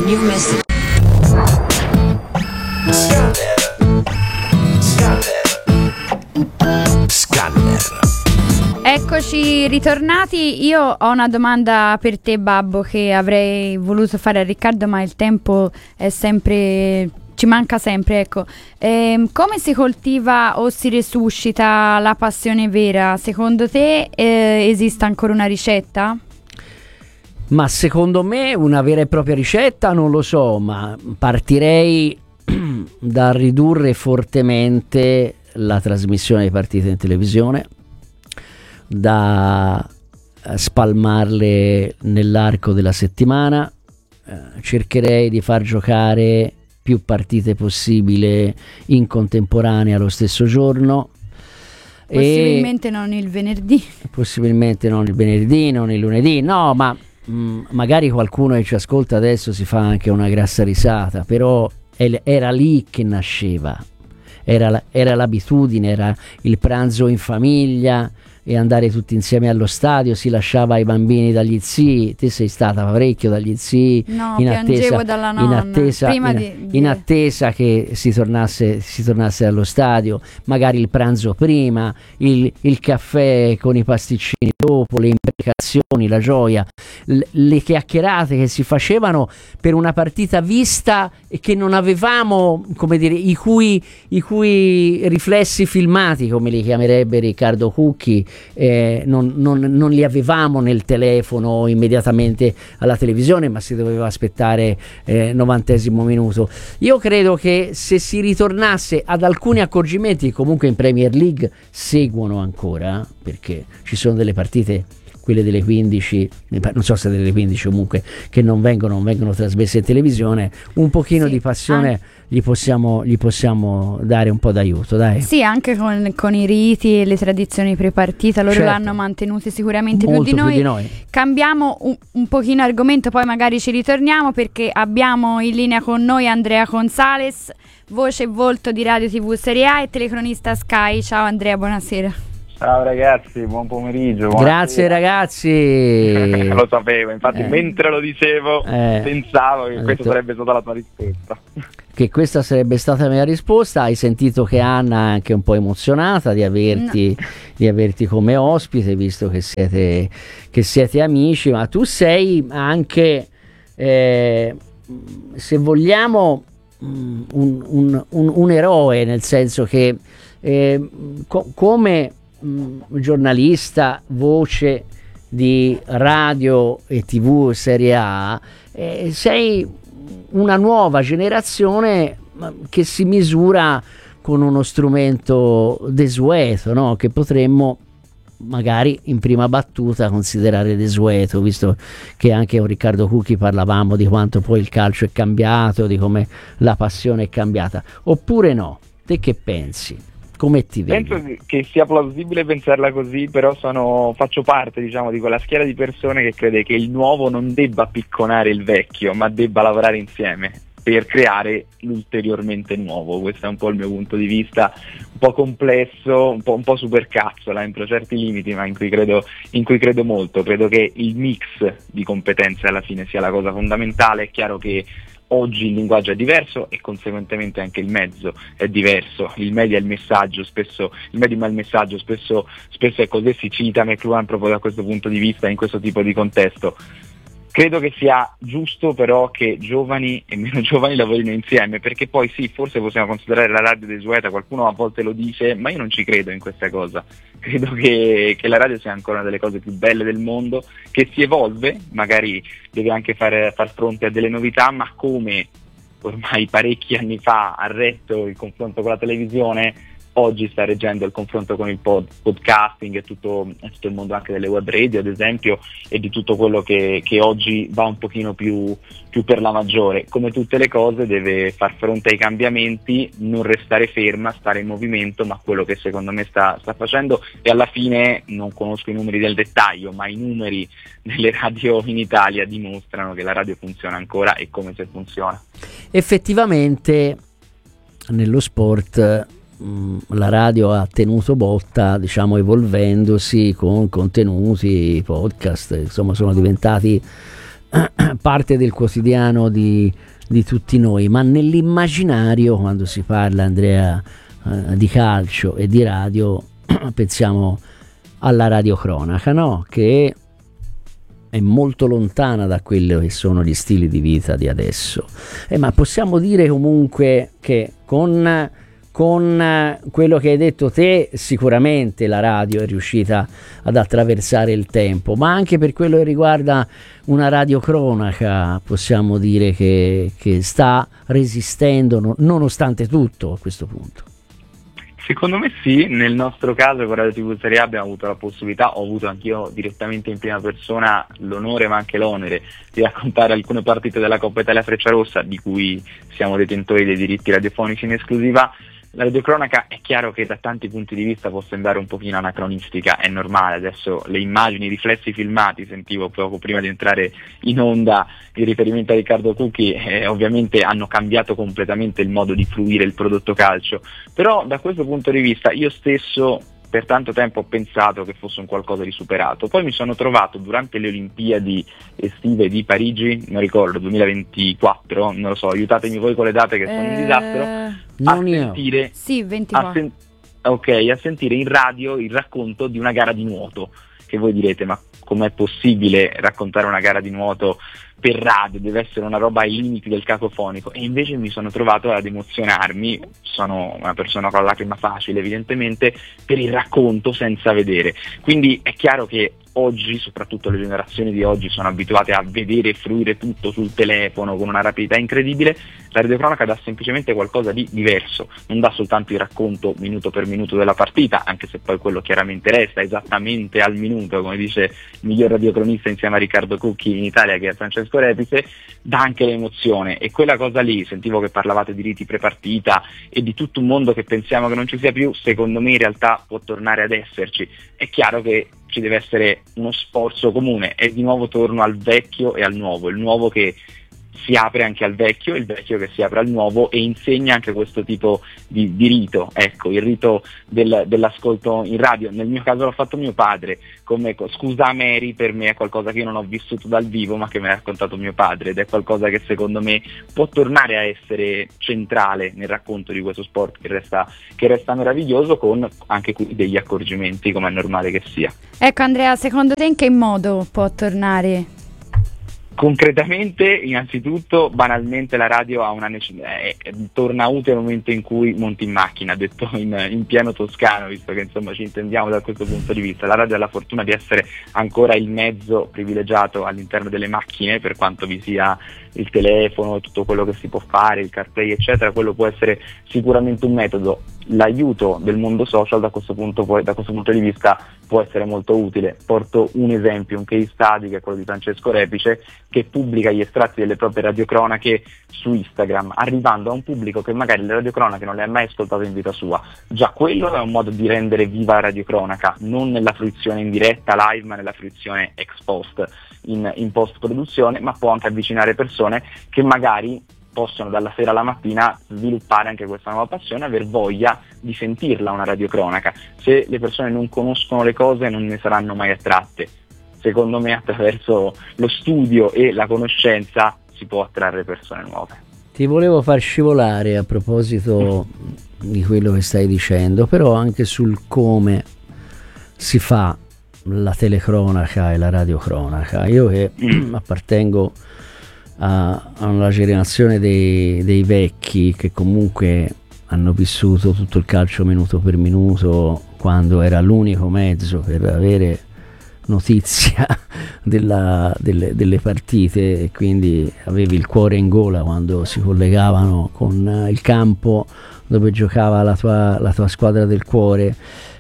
You've missed it. Scanner. Eccoci ritornati. Io ho una domanda per te, Babbo, che avrei voluto fare a Riccardo, ma il tempo è sempre, ci manca sempre, ecco. Come si coltiva o si resuscita la passione vera? Secondo te esiste ancora una ricetta? Ma secondo me una vera e propria ricetta non lo so, ma partirei da ridurre fortemente la trasmissione di partite in televisione, da spalmarle nell'arco della settimana. Cercherei di far giocare più partite possibile in contemporanea lo stesso giorno. Possibilmente non il venerdì. Possibilmente non il venerdì, non il lunedì, no, ma magari qualcuno che ci ascolta adesso si fa anche una grassa risata, però era lì che nasceva, era l'abitudine, era il pranzo in famiglia e andare tutti insieme allo stadio, si lasciava i bambini dagli zii. Te sei stata parecchio dagli zii, no, piangevo dalla nonna in attesa che si tornasse allo stadio, magari il pranzo prima, il caffè con i pasticcini dopo, le imprecazioni, la gioia, le chiacchierate che si facevano per una partita vista e che non avevamo, come dire, i cui riflessi filmati, come li chiamerebbe Riccardo Cucchi, non li avevamo nel telefono immediatamente alla televisione, ma si doveva aspettare 90° minuto. Io credo che se si ritornasse ad alcuni accorgimenti che comunque in Premier League seguono ancora, perché ci sono delle partite, quelle delle 15, non so se delle 15 comunque, che non vengono trasmesse in televisione, un pochino di passione gli possiamo dare un po' d'aiuto, dai. Sì, anche con i riti e le tradizioni prepartita, loro l'hanno mantenute sicuramente più di noi. Cambiamo un pochino argomento, poi magari ci ritorniamo, perché abbiamo in linea con noi Andrea Gonzalez, voce e volto di Radio TV Serie A e telecronista Sky. Ciao Andrea, buonasera. Ciao ragazzi, buon pomeriggio. Grazie ragazzi. Lo sapevo, infatti mentre lo dicevo pensavo che questa sarebbe stata la tua risposta. Che questa sarebbe stata la mia risposta. Hai sentito che Anna è anche un po' emozionata di averti come ospite, visto che siete amici, ma tu sei anche, se vogliamo, un eroe, nel senso che come giornalista, voce di radio e TV Serie A, sei una nuova generazione che si misura con uno strumento desueto, no? Che potremmo magari in prima battuta considerare desueto, visto che anche con Riccardo Cucchi parlavamo di quanto poi il calcio è cambiato, di come la passione è cambiata, oppure no? Te che pensi? Come ti vedi? Penso che sia plausibile pensarla così, però faccio parte, diciamo, di quella schiera di persone che crede che il nuovo non debba picconare il vecchio, ma debba lavorare insieme per creare l'ulteriormente nuovo. Questo è un po' il mio punto di vista, un po' complesso, un po' supercazzola entro certi limiti, ma in cui credo molto. Credo che il mix di competenze alla fine sia la cosa fondamentale. È chiaro che oggi il linguaggio è diverso e conseguentemente anche il mezzo è diverso. Il media e il messaggio, spesso il medium e il messaggio spesso è così. Si cita McLuhan proprio da questo punto di vista, in questo tipo di contesto. Credo che sia giusto però che giovani e meno giovani lavorino insieme, perché poi sì, forse possiamo considerare la radio desueta, qualcuno a volte lo dice, ma io non ci credo in questa cosa. Credo che la radio sia ancora una delle cose più belle del mondo, che si evolve, magari deve anche far fronte a delle novità, ma come ormai parecchi anni fa ha retto il confronto con la televisione, oggi sta reggendo il confronto con il podcasting e tutto il mondo anche delle web radio, ad esempio, e di tutto quello che oggi va un pochino più per la maggiore. Come tutte le cose deve far fronte ai cambiamenti, non restare ferma, stare in movimento, ma quello che secondo me sta facendo, e alla fine non conosco i numeri del dettaglio, ma i numeri delle radio in Italia dimostrano che la radio funziona ancora e come se funziona. Effettivamente nello sport la radio ha tenuto botta, diciamo, evolvendosi con contenuti, podcast, insomma sono diventati parte del quotidiano di tutti noi, ma nell'immaginario, quando si parla, Andrea, di calcio e di radio, pensiamo alla radiocronaca, no? Che è molto lontana da quello che sono gli stili di vita di adesso, ma possiamo dire comunque che con quello che hai detto te, sicuramente la radio è riuscita ad attraversare il tempo, ma anche per quello che riguarda una radiocronaca possiamo dire che sta resistendo nonostante tutto a questo punto. Secondo me sì, nel nostro caso con Radio TV Serie A abbiamo avuto la possibilità, ho avuto anch'io direttamente in prima persona l'onore ma anche l'onere di raccontare alcune partite della Coppa Italia Frecciarossa, di cui siamo detentori dei diritti radiofonici in esclusiva. La radiocronaca è chiaro che da tanti punti di vista può sembrare un pochino anacronistica, è normale, adesso le immagini, i riflessi filmati, sentivo poco prima di entrare in onda il riferimento a Riccardo Cucchi, ovviamente hanno cambiato completamente il modo di fruire il prodotto calcio, però da questo punto di vista io stesso per tanto tempo ho pensato che fosse un qualcosa di superato, poi mi sono trovato durante le Olimpiadi estive di Parigi, non ricordo, 2024, non lo so, aiutatemi voi con le date che sono un disastro, a sentire, sì, 24. A sentire in radio il racconto di una gara di nuoto, che voi direte ma com'è possibile raccontare una gara di nuoto per radio, deve essere una roba ai limiti del cacofonico, e invece mi sono trovato ad emozionarmi, sono una persona con la lacrima facile evidentemente, per il racconto senza vedere, quindi è chiaro che oggi, soprattutto le generazioni di oggi, sono abituate a vedere e fruire tutto sul telefono con una rapidità incredibile. La radiocronaca dà semplicemente qualcosa di diverso, non dà soltanto il racconto minuto per minuto della partita, anche se poi quello chiaramente resta esattamente al minuto, come dice il miglior radiocronista insieme a Riccardo Cucchi in Italia, che è Francesco Repice, dà anche l'emozione, e quella cosa lì, sentivo che parlavate di riti prepartita e di tutto un mondo che pensiamo che non ci sia più, secondo me in realtà può tornare ad esserci. È chiaro che ci deve essere uno sforzo comune, e di nuovo torno al vecchio e al nuovo, il nuovo che si apre anche al vecchio, il vecchio che si apre al nuovo e insegna anche questo tipo di rito, ecco, il rito dell'ascolto in radio. Nel mio caso l'ha fatto mio padre, come Scusa Mary per me è qualcosa che io non ho vissuto dal vivo ma che mi ha raccontato mio padre, ed è qualcosa che secondo me può tornare a essere centrale nel racconto di questo sport che resta meraviglioso, con anche qui degli accorgimenti, come è normale che sia. Ecco Andrea, secondo te in che modo può tornare? Concretamente, innanzitutto, banalmente la radio ha torna utile nel momento in cui monti in macchina, detto in pieno toscano, visto che insomma ci intendiamo da questo punto di vista. La radio ha la fortuna di essere ancora il mezzo privilegiato all'interno delle macchine, per quanto vi sia il telefono, tutto quello che si può fare, il CarPlay eccetera, quello può essere sicuramente un metodo. L'aiuto del mondo social da questo punto di vista può essere molto utile. Porto un esempio, un case study, che è quello di Francesco Repice, che pubblica gli estratti delle proprie radiocronache su Instagram, arrivando a un pubblico che magari le radiocronache non le ha mai ascoltate in vita sua. Già quello è un modo di rendere viva la radiocronaca, non nella fruizione in diretta live, ma nella fruizione ex post, in post produzione, ma può anche avvicinare persone che magari possono dalla sera alla mattina sviluppare anche questa nuova passione, aver voglia di sentirla una radiocronaca. Se le persone non conoscono le cose non ne saranno mai attratte. Secondo me attraverso lo studio e la conoscenza si può attrarre persone nuove. Ti volevo far scivolare a proposito di quello che stai dicendo, però anche sul come si fa la telecronaca e la radiocronaca. Io che appartengo a una generazione dei vecchi che comunque hanno vissuto tutto il calcio minuto per minuto, quando era l'unico mezzo per avere notizia delle partite, e quindi avevi il cuore in gola quando si collegavano con il campo dove giocava la tua squadra del cuore.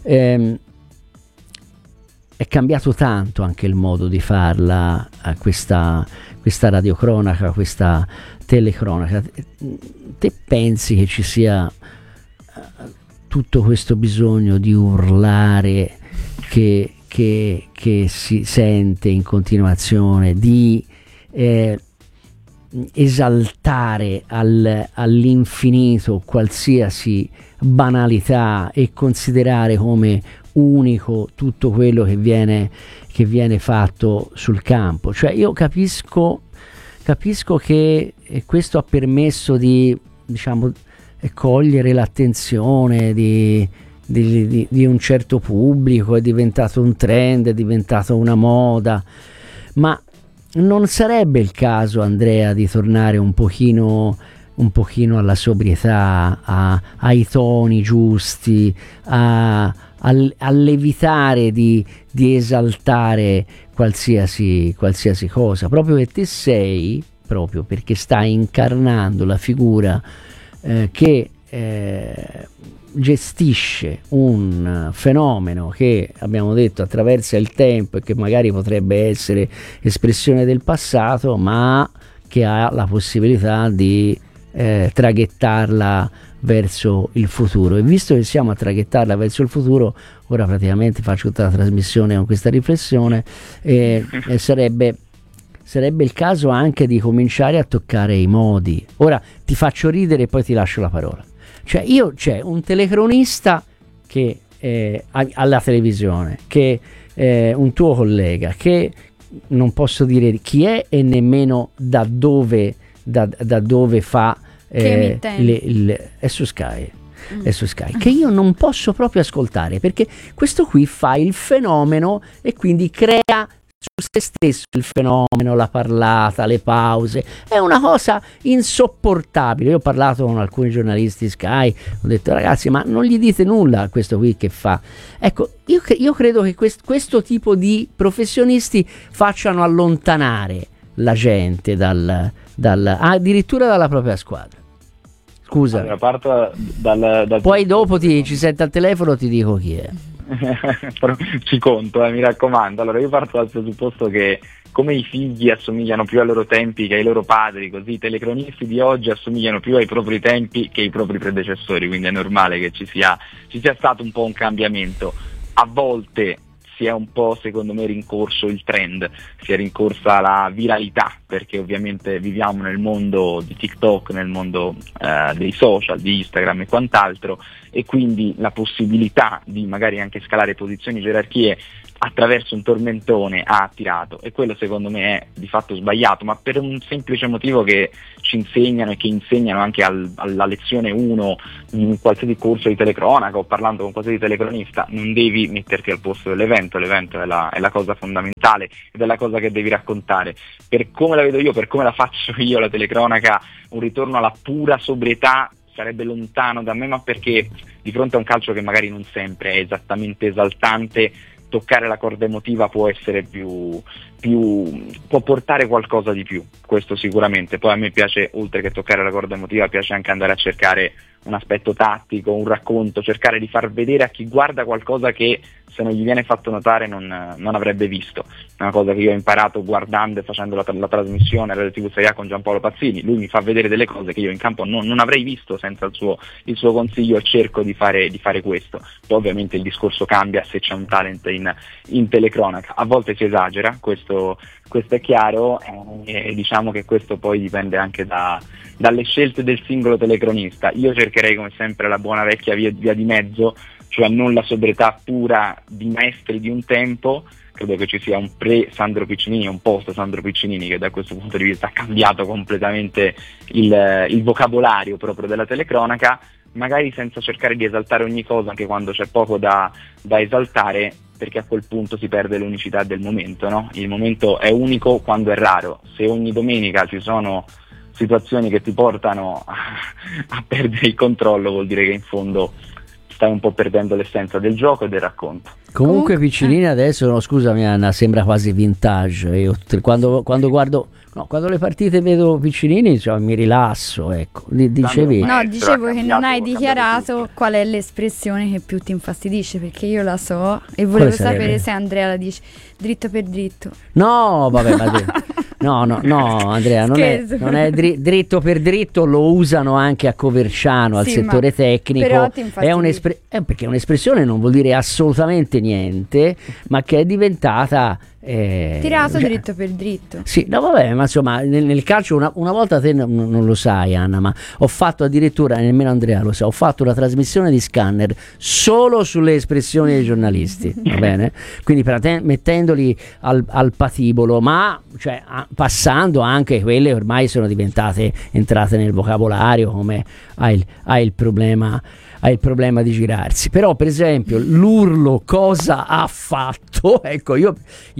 È cambiato tanto anche il modo di farla, questa radiocronaca, questa telecronaca. Te pensi che ci sia tutto questo bisogno di urlare che si sente in continuazione, di esaltare all'infinito qualsiasi banalità e considerare come unico tutto quello che viene fatto sul campo. Cioè io capisco che questo ha permesso di, diciamo, cogliere l'attenzione di un certo pubblico, è diventato un trend, è diventato una moda, ma non sarebbe il caso, Andrea, di tornare un pochino alla sobrietà, ai toni giusti, all'evitare di esaltare qualsiasi cosa, proprio perché stai incarnando la figura che gestisce un fenomeno che, abbiamo detto, attraversa il tempo e che magari potrebbe essere espressione del passato, ma che ha la possibilità di traghettarla verso il futuro. E visto che siamo a traghettarla verso il futuro, ora praticamente faccio tutta la trasmissione con questa riflessione, sarebbe il caso anche di cominciare a toccare i modi. Ora ti faccio ridere e poi ti lascio la parola. Cioè c'è un telecronista che alla televisione, che un tuo collega, che non posso dire chi è e nemmeno da dove fa è su Sky. È su Sky, che io non posso proprio ascoltare, perché questo qui fa il fenomeno e quindi crea su se stesso il fenomeno, la parlata, le pause, è una cosa insopportabile. Io ho parlato con alcuni giornalisti Sky, ho detto ragazzi, ma non gli dite nulla a questo qui che fa. Ecco, io credo che questo tipo di professionisti facciano allontanare la gente addirittura dalla propria squadra. Scusa, allora, parto dal poi dopo ci sento al telefono, ti dico chi è. Ci conto, mi raccomando. Allora io parto dal presupposto che come i figli assomigliano più ai loro tempi che ai loro padri, così i telecronisti di oggi assomigliano più ai propri tempi che ai propri predecessori, quindi è normale che ci sia stato un po' un cambiamento. A volte si è un po', secondo me, rincorso il trend, si è rincorsa la viralità, perché ovviamente viviamo nel mondo di TikTok, nel mondo dei social, di Instagram e quant'altro, e quindi la possibilità di magari anche scalare posizioni, gerarchie attraverso un tormentone ha attirato, e quello secondo me è di fatto sbagliato, ma per un semplice motivo che ci insegnano e che insegnano anche alla lezione 1 in qualsiasi corso di telecronaca o parlando con qualsiasi telecronista: non devi metterti al posto dell'evento, l'evento è la cosa fondamentale ed è la cosa che devi raccontare. Per come la vedo io, per come la faccio io la telecronaca, un ritorno alla pura sobrietà sarebbe lontano da me, ma perché di fronte a un calcio che magari non sempre è esattamente esaltante, toccare la corda emotiva può essere può portare qualcosa di più, questo sicuramente. Poi a me piace, oltre che toccare la corda emotiva, piace anche andare a cercare un aspetto tattico, un racconto, cercare di far vedere a chi guarda qualcosa che se non gli viene fatto notare non avrebbe visto. È una cosa che io ho imparato guardando e facendo la trasmissione alla TV Serie A con Giampaolo Pazzini. Lui mi fa vedere delle cose che io in campo non avrei visto senza il suo consiglio, e cerco di fare questo. Poi ovviamente il discorso cambia se c'è un talent in telecronaca, a volte si esagera, questo è chiaro, e diciamo che questo poi dipende anche dalle scelte del singolo telecronista. Io cercherei come sempre la buona vecchia via di mezzo, cioè non la sobrietà pura di maestri di un tempo. Credo che ci sia un pre-Sandro Piccinini e un post-Sandro Piccinini, che da questo punto di vista ha cambiato completamente il vocabolario proprio della telecronaca, magari senza cercare di esaltare ogni cosa, anche quando c'è poco da esaltare, perché a quel punto si perde l'unicità del momento, no? Il momento è unico quando è raro. Se ogni domenica ci sono situazioni che ti portano a perdere il controllo, vuol dire che in fondo stai un po' perdendo l'essenza del gioco e del racconto. Comunque Piccinini adesso, no, scusami Anna, sembra quasi vintage. Io quando guardo, quando le partite vedo Piccinini, cioè, mi rilasso, ecco. Dicevi? No, dicevo che non hai dichiarato qual è l'espressione che più ti infastidisce, perché io la so e volevo sapere se Andrea la dice dritto per dritto. No, vabbè, no, Andrea, non è dritto per dritto, lo usano anche a Coverciano, al settore tecnico. Perché un'espressione non vuol dire assolutamente niente, ma che è diventata Tirato dritto per dritto. Sì, no vabbè, ma insomma nel calcio una volta te non lo sai, Anna, ma ho fatto addirittura, nemmeno Andrea lo sa, ho fatto una trasmissione di Scanner solo sulle espressioni dei giornalisti, va bene? Quindi mettendoli al patibolo, ma cioè, passando anche quelle ormai sono entrate nel vocabolario, come hai il problema di girarsi. Però per esempio l'urlo cosa ha fatto, ecco, io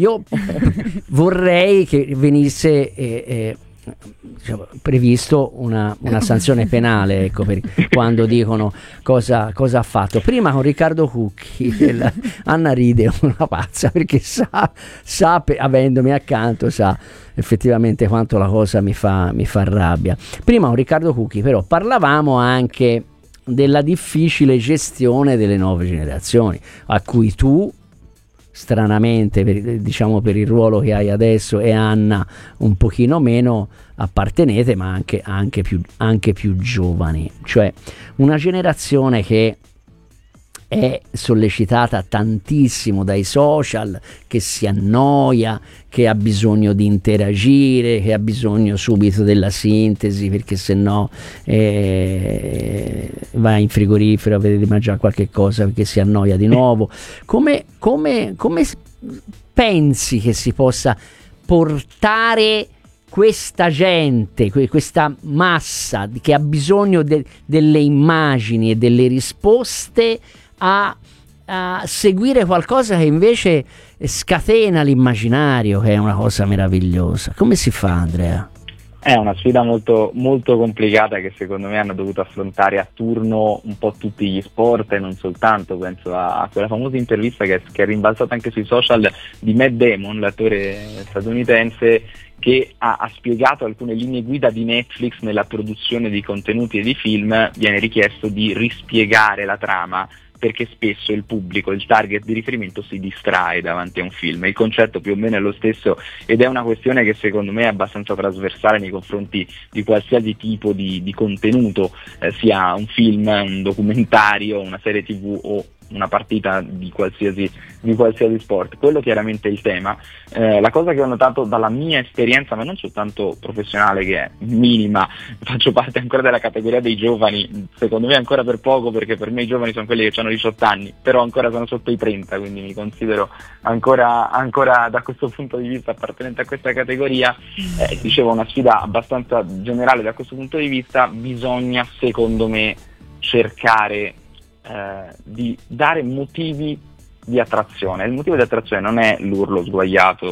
vorrei che venisse diciamo, previsto una sanzione penale, ecco, per quando dicono cosa ha fatto. Prima con Riccardo Cucchi Anna ride una pazza, perché sa avendomi accanto, sa effettivamente quanto la cosa mi fa rabbia. Prima con Riccardo Cucchi però parlavamo anche della difficile gestione delle nuove generazioni, a cui tu stranamente per il ruolo che hai adesso e Anna un pochino meno appartenete, ma anche più giovani, cioè una generazione che è sollecitata tantissimo dai social, che si annoia, che ha bisogno di interagire, che ha bisogno subito della sintesi, perché se no va in frigorifero a vedere di mangiare qualche cosa perché si annoia di nuovo. Come pensi che si possa portare questa gente, questa massa che ha bisogno delle immagini e delle risposte a seguire qualcosa che invece scatena l'immaginario, che è una cosa meravigliosa? Come si fa, Andrea? È una sfida molto, molto complicata che secondo me hanno dovuto affrontare a turno un po' tutti gli sport e non soltanto. Penso a quella famosa intervista che è rimbalzata anche sui social di Matt Damon, l'attore statunitense, che ha spiegato alcune linee guida di Netflix nella produzione di contenuti e di film. Viene richiesto di rispiegare la trama perché spesso il pubblico, il target di riferimento, si distrae davanti a un film. Il concetto più o meno è lo stesso ed è una questione che secondo me è abbastanza trasversale nei confronti di qualsiasi tipo di contenuto, sia un film, un documentario, una serie TV o una partita di qualsiasi sport. Quello chiaramente è il tema. La cosa che ho notato dalla mia esperienza, ma non soltanto professionale, che è minima, faccio parte ancora della categoria dei giovani, secondo me ancora per poco, perché per me i giovani sono quelli che hanno 18 anni, però ancora sono sotto i 30, quindi mi considero ancora da questo punto di vista appartenente a questa categoria. Dicevo, una sfida abbastanza generale da questo punto di vista. Bisogna, secondo me, cercare di dare motivi di attrazione. Il motivo di attrazione non è l'urlo sguaiato